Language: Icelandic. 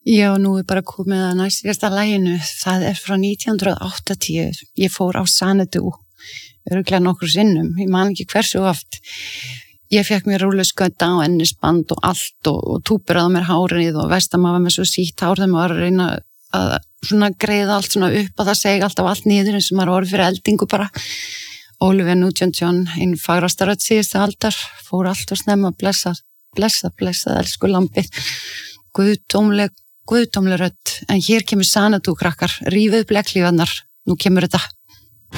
Já, nú bara komið að næsta laginu. Það frá 1980. Ég fór á Xanadu, örugglega nokkrum sinnum. Ég man ekki hversu oft. Ég fekk mér rúlluskauta og ennisband og allt og túpuraði mér hárið og vestamma var með svo sítt hár þegar maður var að reyna að svona greiða allt svona upp að það segi alltaf allt niður eins og maður orði fyrir eldingu bara. Olivia Newton-John, einn fagrasta rödd síðustu aldar, fór allt og snemma blessað, elsku lambið. Guðdómleg rödd. En hér kemur Xanadu krakkar, rífið blekklífarnar. Nú kemur þetta.